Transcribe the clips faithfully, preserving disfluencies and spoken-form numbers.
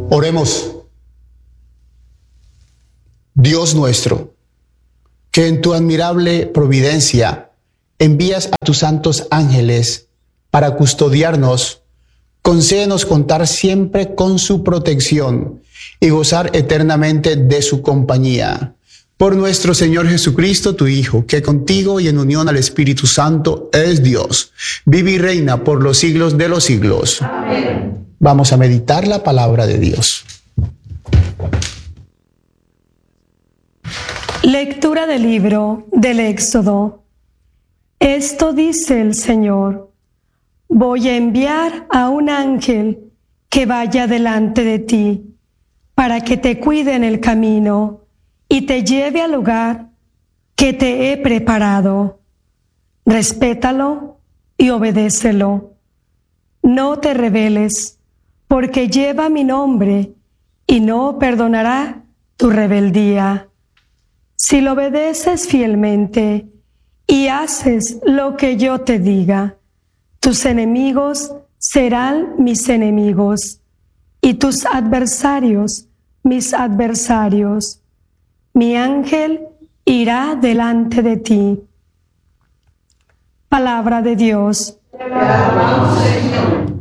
Oremos. Dios nuestro, que en tu admirable providencia envías a tus santos ángeles para custodiarnos, concédenos contar siempre con su protección y gozar eternamente de su compañía. Por nuestro Señor Jesucristo, tu Hijo, que contigo y en unión al Espíritu Santo es Dios, vive y reina por los siglos de los siglos. Amén. Vamos a meditar la palabra de Dios. Lectura del libro del Éxodo. Esto dice el Señor: voy a enviar a un ángel que vaya delante de ti, para que te cuide en el camino y te lleve al lugar que te he preparado. Respétalo y obedécelo. No te rebeles, porque lleva mi nombre y no perdonará tu rebeldía. Si lo obedeces fielmente y haces lo que yo te diga, tus enemigos serán mis enemigos y tus adversarios mis adversarios. Mi ángel irá delante de ti. Palabra de Dios. Te alabamos, Señor.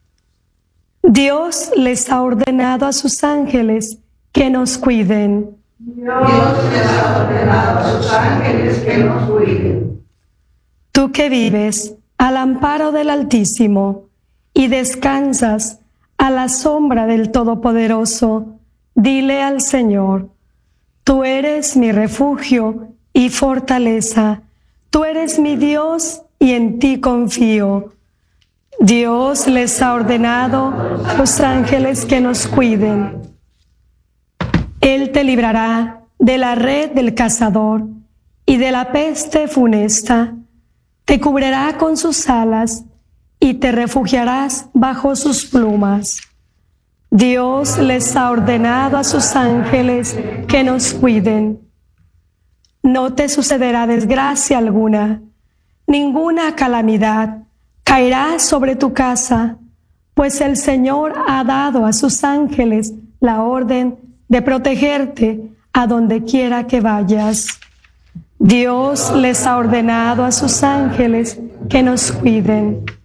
Dios les ha ordenado a sus ángeles que nos cuiden. Dios les ha ordenado a sus ángeles que nos cuiden. Tú que vives al amparo del Altísimo y descansas a la sombra del Todopoderoso, dile al Señor: tú eres mi refugio y fortaleza, tú eres mi Dios y en ti confío. Dios les ha ordenado a los ángeles que nos cuiden. Él te librará de la red del cazador y de la peste funesta. Te cubrirá con sus alas y te refugiarás bajo sus plumas. Dios les ha ordenado a sus ángeles que nos cuiden. No te sucederá desgracia alguna, ninguna calamidad caerá sobre tu casa, pues el Señor ha dado a sus ángeles la orden de protegerte a donde quiera que vayas. Dios les ha ordenado a sus ángeles que nos cuiden.